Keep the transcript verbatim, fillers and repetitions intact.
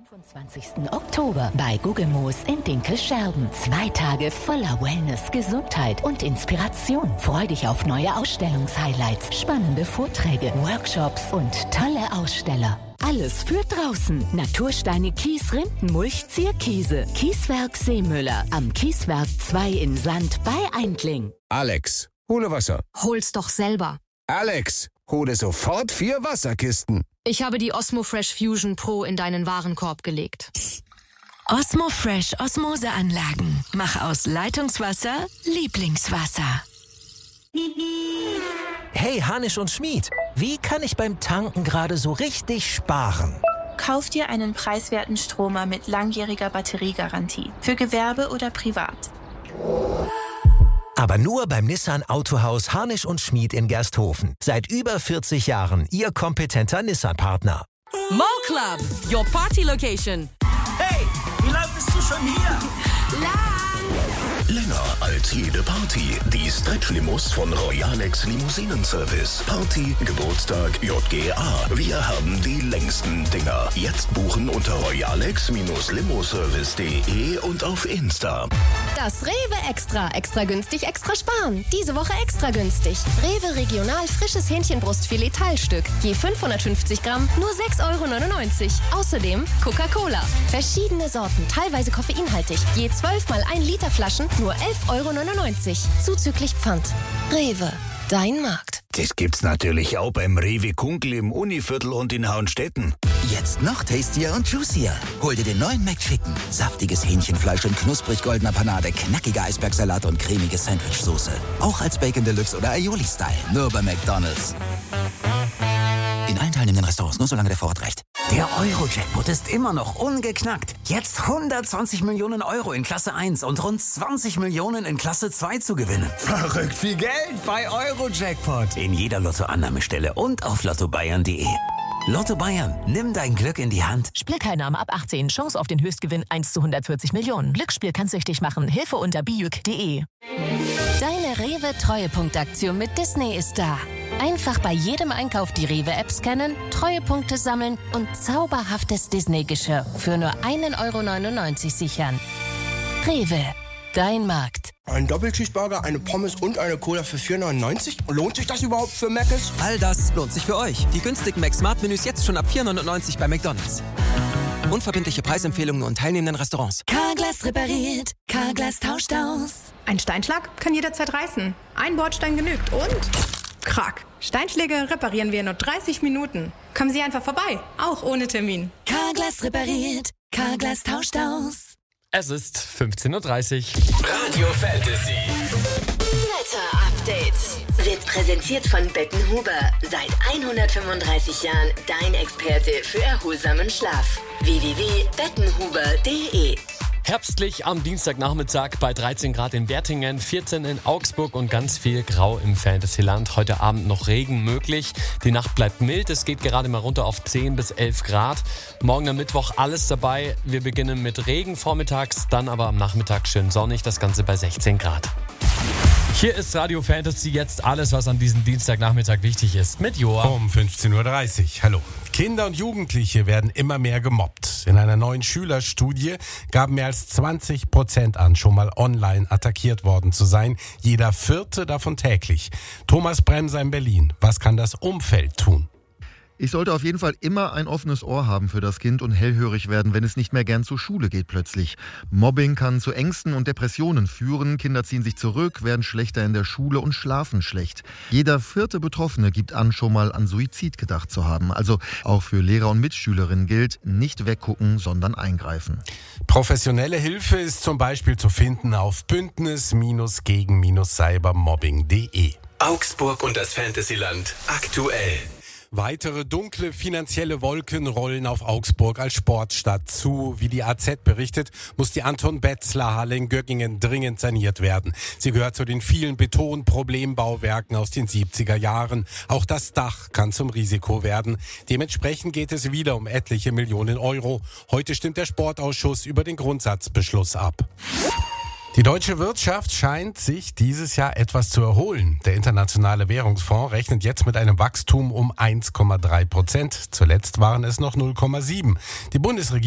fünfundzwanzigsten Oktober bei Guggemoos in Dinkelscherben. Zwei Tage voller Wellness, Gesundheit und Inspiration. Freu dich auf neue Ausstellungshighlights, spannende Vorträge, Workshops und tolle Aussteller. Alles für draußen. Natursteine Kies, Rindenmulch, Zierkiese. Kieswerk Seemüller. Am Kieswerk zwei in Sand bei Eindling. Alex, hole Wasser. Hol's doch selber. Alex, hole sofort vier Wasserkisten. Ich habe die Osmo Fresh Fusion Pro in deinen Warenkorb gelegt. Osmo Fresh Osmoseanlagen. Mach aus Leitungswasser Lieblingswasser. Hey, Hanisch und Schmied, wie kann ich beim Tanken gerade so richtig sparen? Kauf dir einen preiswerten Stromer mit langjähriger Batteriegarantie. Für Gewerbe oder privat. Aber nur beim Nissan Autohaus Harnisch und Schmied in Gersthofen. Seit über vierzig Jahren Ihr kompetenter Nissan-Partner. Mo Club, your party location. Hey, wie lange bist du schon hier? Länger als jede Party. Die Stretch-Limous von Royalex Limousinenservice. Party, Geburtstag, J G A. Wir haben die längsten Dinger. Jetzt buchen unter royalex Limoservice punkt de und auf Insta. Das Rewe Extra. Extra günstig, extra sparen. Diese Woche extra günstig. Rewe Regional frisches Hähnchenbrustfilet Teilstück. Je fünfhundertfünfzig Gramm, nur sechs Euro neunundneunzig. Außerdem Coca-Cola. Verschiedene Sorten, teilweise koffeinhaltig. Je zwölf mal ein Liter Flaschen, nur elf Euro neunundneunzig. Zuzüglich Pfand. Rewe. Dein Markt. Das gibt's natürlich auch beim Rewe Kunkel im Univiertel und in Hauenstetten. Jetzt noch tastier und juicier. Hol dir den neuen McChicken. Saftiges Hähnchenfleisch in knusprig goldener Panade, knackiger Eisbergsalat und cremige Sandwichsoße. Auch als Bacon Deluxe oder Aioli-Style. Nur bei McDonald's. In allen teilnehmenden Restaurants, nur solange der Vorrat reicht. Der Euro-Jackpot ist immer noch ungeknackt. Jetzt hundertzwanzig Millionen Euro in Klasse eins und rund zwanzig Millionen in Klasse zwei zu gewinnen. Verrückt viel Geld bei Euro-Jackpot. In jeder Lottoannahmestelle und auf lotto bayern punkt de. Lotto Bayern, nimm dein Glück in die Hand. Spielteilnahme ab achtzehn. Chance auf den Höchstgewinn eins zu hundertvierzig Millionen. Glücksspiel kann süchtig machen. Hilfe unter bijuk punkt de. Deine Rewe-Treuepunktaktion mit Disney ist da. Einfach bei jedem Einkauf die Rewe-App scannen, Treuepunkte sammeln und zauberhaftes Disney-Geschirr für nur ein Euro neunundneunzig sichern. Rewe, dein Markt. Ein Doppelcheeseburger, eine Pommes und eine Cola für vier neunundneunzig? Lohnt sich das überhaupt für Mc's? All das lohnt sich für euch. Die günstigen Mac-Smart-Menüs jetzt schon ab vier neunundneunzig bei McDonald's. Unverbindliche Preisempfehlungen und teilnehmenden Restaurants. Carglass repariert, Carglass tauscht aus. Ein Steinschlag kann jederzeit reißen. Ein Bordstein genügt und... Krack. Steinschläge reparieren wir in nur dreißig Minuten. Kommen Sie einfach vorbei, auch ohne Termin. Carglass repariert, Carglass tauscht aus. Es ist fünfzehn Uhr dreißig. Radio Fantasy. Wetter Update. Wird präsentiert von Bettenhuber. Seit hundertfünfunddreißig Jahren dein Experte für erholsamen Schlaf. w w w punkt bettenhuber punkt de. Herbstlich am Dienstagnachmittag bei dreizehn Grad in Wertingen, vierzehn in Augsburg und ganz viel Grau im Fantasyland. Heute Abend noch Regen möglich. Die Nacht bleibt mild, es geht gerade mal runter auf zehn bis elf Grad. Morgen am Mittwoch alles dabei. Wir beginnen mit Regen vormittags, dann aber am Nachmittag schön sonnig, das Ganze bei sechzehn Grad. Hier ist Radio Fantasy, jetzt alles, was an diesem Dienstagnachmittag wichtig ist, mit Joa. Um fünfzehn Uhr dreißig. Hallo. Kinder und Jugendliche werden immer mehr gemobbt. In einer neuen Schülerstudie gaben mehr als zwanzig Prozent an, schon mal online attackiert worden zu sein. Jeder Vierte davon täglich. Thomas Bremser in Berlin. Was kann das Umfeld tun? Ich sollte auf jeden Fall immer ein offenes Ohr haben für das Kind und hellhörig werden, wenn es nicht mehr gern zur Schule geht plötzlich. Mobbing kann zu Ängsten und Depressionen führen. Kinder ziehen sich zurück, werden schlechter in der Schule und schlafen schlecht. Jeder vierte Betroffene gibt an, schon mal an Suizid gedacht zu haben. Also auch für Lehrer und Mitschülerinnen gilt, nicht weggucken, sondern eingreifen. Professionelle Hilfe ist zum Beispiel zu finden auf bündnis gegen cybermobbing punkt de. Augsburg und das Fantasyland aktuell. Weitere dunkle finanzielle Wolken rollen auf Augsburg als Sportstadt zu. Wie die A Z berichtet, muss die Anton-Betzler-Halle in Göggingen dringend saniert werden. Sie gehört zu den vielen Beton-Problembauwerken aus den siebziger Jahren. Auch das Dach kann zum Risiko werden. Dementsprechend geht es wieder um etliche Millionen Euro. Heute stimmt der Sportausschuss über den Grundsatzbeschluss ab. Die deutsche Wirtschaft scheint sich dieses Jahr etwas zu erholen. Der Internationale Währungsfonds rechnet jetzt mit einem Wachstum um eins Komma drei Prozent. Zuletzt waren es noch null Komma sieben. Die Bundesregierung